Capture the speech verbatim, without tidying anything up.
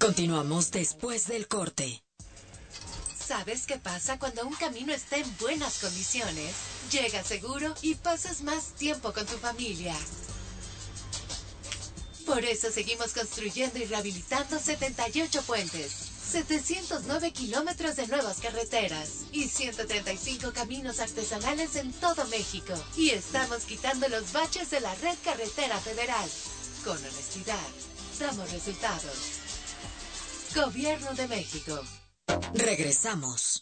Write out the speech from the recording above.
Continuamos después del corte. ¿Sabes qué pasa cuando un camino está en buenas condiciones? Llega seguro y pasas más tiempo con tu familia. Por eso seguimos construyendo y rehabilitando setenta y ocho puentes, setecientos nueve kilómetros de nuevas carreteras y ciento treinta y cinco caminos artesanales en todo México. Y estamos quitando los baches de la red carretera federal. Con honestidad, damos resultados. Gobierno de México. Regresamos.